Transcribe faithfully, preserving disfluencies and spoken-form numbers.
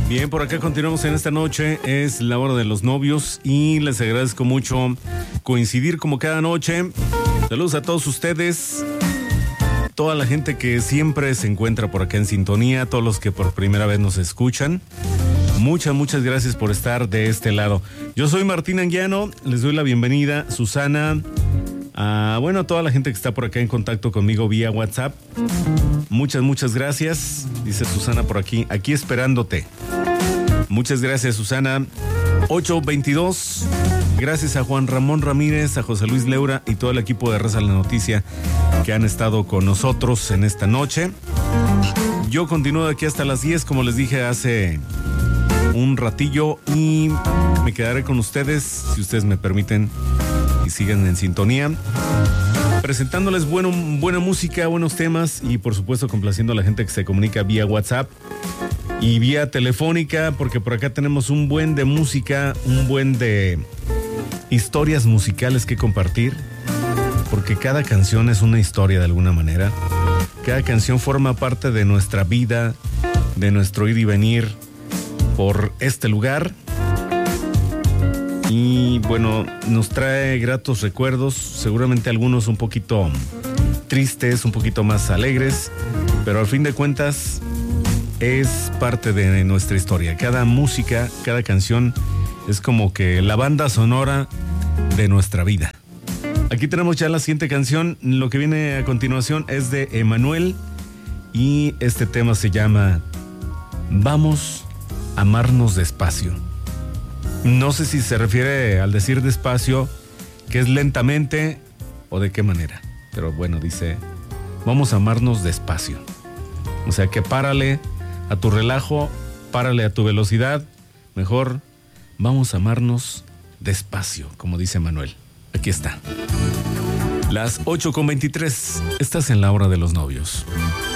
Bien, por acá continuamos en esta noche, es la hora de los novios y les agradezco mucho coincidir como cada noche. Saludos a todos ustedes, toda la gente que siempre se encuentra por acá en sintonía, todos los que por primera vez nos escuchan. Muchas, muchas gracias por estar de este lado. Yo soy Martín Anguiano, les doy la bienvenida, Susana, a, bueno, a toda la gente que está por acá en contacto conmigo vía WhatsApp. Muchas, muchas gracias, dice Susana por aquí, aquí esperándote. Muchas gracias, Susana. ocho veintidós. Gracias a Juan Ramón Ramírez, a José Luis Leura y todo el equipo de Reza la Noticia que han estado con nosotros en esta noche. Yo continúo de aquí hasta las diez, como les dije hace un ratillo, y me quedaré con ustedes, si ustedes me permiten, y sigan en sintonía, presentándoles bueno, buena música, buenos temas y por supuesto complaciendo a la gente que se comunica vía WhatsApp y vía telefónica, porque por acá tenemos un buen de música, un buen de historias musicales que compartir, porque cada canción es una historia de alguna manera. Cada canción forma parte de nuestra vida, de nuestro ir y venir por este lugar. Y bueno, nos trae gratos recuerdos, seguramente algunos un poquito tristes, un poquito más alegres, pero al fin de cuentas es parte de nuestra historia. Cada música, cada canción es como que la banda sonora de nuestra vida. Aquí tenemos ya la siguiente canción. Lo que viene a continuación es de Emanuel y este tema se llama Vamos a amarnos despacio. No sé si se refiere al decir despacio, que es lentamente o de qué manera, pero bueno, dice vamos a amarnos despacio. O sea que párale a tu relajo, párale a tu velocidad, mejor vamos a amarnos despacio, como dice Manuel. Aquí está. Las ocho con veintitrés, estás en la hora de los novios.